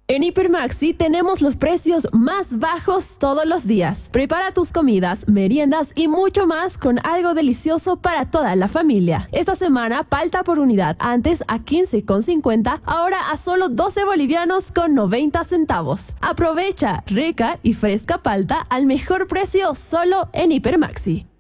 En Hipermaxi tenemos los precios más bajos todos los días. Prepara tus comidas, meriendas y mucho más con algo delicioso para toda la familia. Esta semana, palta por unidad, antes a 15,50, ahora a solo 12 bolivianos con 90 centavos. Aprovecha rica y fresca palta al mejor precio solo en Hipermaxi.